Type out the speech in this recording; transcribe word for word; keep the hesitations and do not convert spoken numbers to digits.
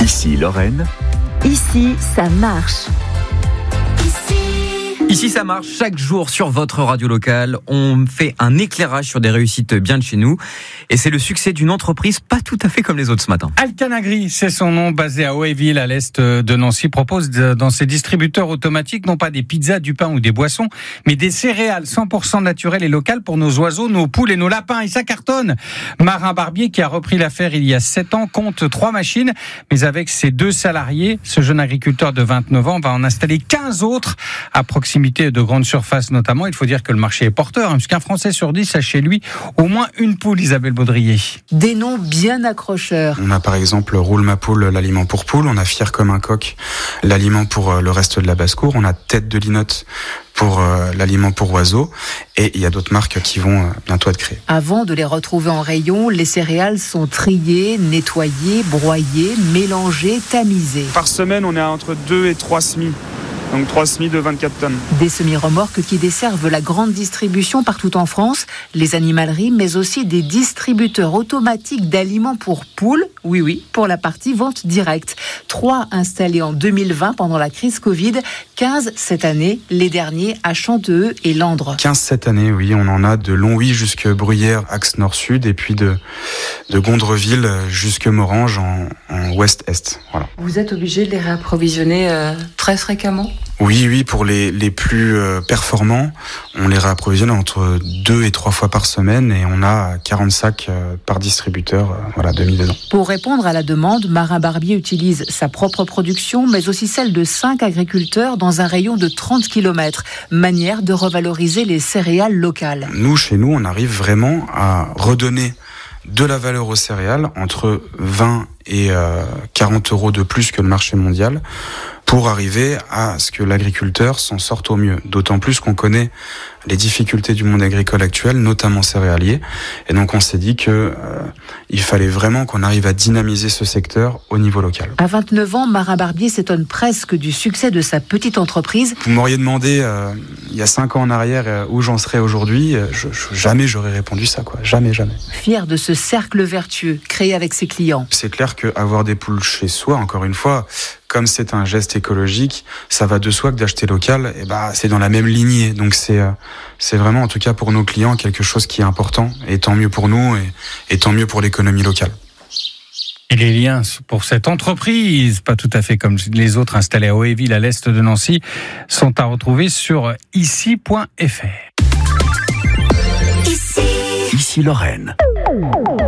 Ici Lorraine. Ici, ça marche. Ici, ça marche chaque jour sur votre radio locale. On fait un éclairage sur des réussites bien de chez nous. Et c'est le succès d'une entreprise pas tout à fait comme les autres ce matin. Alcanagri, c'est son nom, basé à Haueville, à l'est de Nancy, propose de, dans ses distributeurs automatiques non pas des pizzas, du pain ou des boissons, mais des céréales cent pour cent naturelles et locales pour nos oiseaux, nos poules et nos lapins. Et ça cartonne. Marin Barbier, qui a repris l'affaire il y a sept ans, compte trois machines. Mais avec ses deux salariés, ce jeune agriculteur de vingt-neuf ans va en installer quinze autres à proximité de grandes surfaces notamment. Il faut dire que le marché est porteur, hein, puisqu'un Français sur dix a chez lui au moins une poule, Isabelle Baudrier. Des noms bien accrocheurs. On a par exemple Roule ma poule, l'aliment pour poule. On a Fier comme un coq, l'aliment pour le reste de la basse-cour. On a Tête de linotte pour euh, l'aliment pour oiseaux. Et il y a d'autres marques qui vont euh, bientôt être créées. Avant de les retrouver en rayon, les céréales sont triées, nettoyées, broyées, mélangées, tamisées. Par semaine, on est à entre deux et trois semis. Donc trois semis de vingt-quatre tonnes. Des semi-remorques qui desservent la grande distribution partout en France, les animaleries, mais aussi des distributeurs automatiques d'aliments pour poules. Oui, oui, pour la partie vente directe. Trois installés en deux mille vingt pendant la crise Covid, quinze cette année, les derniers à Chanteux et Landres. quinze cette année, oui, on en a de Longwy jusque Bruyères, axe nord-sud, et puis de, de Gondreville jusque Morange en, en ouest-est. Voilà. Vous êtes obligé de les réapprovisionner euh, très fréquemment ? Oui, oui, pour les, les plus euh, performants, on les réapprovisionne entre deux et trois fois par semaine et on a quarante sacs euh, par distributeur, euh, voilà, deux mille dedans. Pour répondre à la demande, Marin Barbier utilise sa propre production, mais aussi celle de cinq agriculteurs dans un rayon de trente kilomètres. Manière de revaloriser les céréales locales. Nous, chez nous, on arrive vraiment à redonner de la valeur aux céréales entre vingt et quarante euros de plus que le marché mondial pour arriver à ce que l'agriculteur s'en sorte au mieux. D'autant plus qu'on connaît les difficultés du monde agricole actuel, notamment céréalier. Et donc on s'est dit que euh, il fallait vraiment qu'on arrive à dynamiser ce secteur au niveau local. À vingt-neuf ans, Marin Barbier s'étonne presque du succès de sa petite entreprise. Vous m'auriez demandé euh, il y a cinq ans en arrière euh, où j'en serais aujourd'hui, euh, je, je, jamais j'aurais répondu ça, quoi. Jamais, jamais. Fier de ce cercle vertueux créé avec ses clients. C'est clair qu'avoir des poules chez soi, encore une fois, comme c'est un geste écologique, ça va de soi que d'acheter local, et bah c'est dans la même lignée. Donc c'est euh, c'est vraiment, en tout cas pour nos clients, quelque chose qui est important. Et tant mieux pour nous et, et tant mieux pour l'économie locale. Et les liens pour cette entreprise, pas tout à fait comme les autres installés à Haueville, à l'est de Nancy, sont à retrouver sur ici point f r. Ici Lorraine.